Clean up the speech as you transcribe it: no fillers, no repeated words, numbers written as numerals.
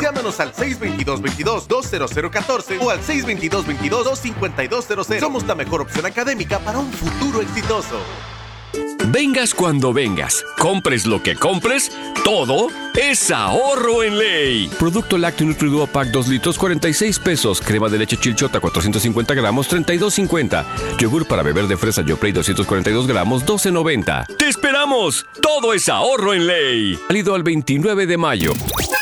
Llámanos al 622-22-20014 o al 622-22-25200. Somos la mejor opción académica para un futuro exitoso. Vengas cuando vengas, compres lo que compres, todo es ahorro en ley. Producto lácteo Nutriduo Pack 2 litros, 46 pesos. Crema de leche Chilchota, 450 gramos, 32.50. Yogur para beber de fresa Yoplait, 242 gramos, 12.90. ¡Te esperamos! Todo es ahorro en ley. Válido al 29 de mayo.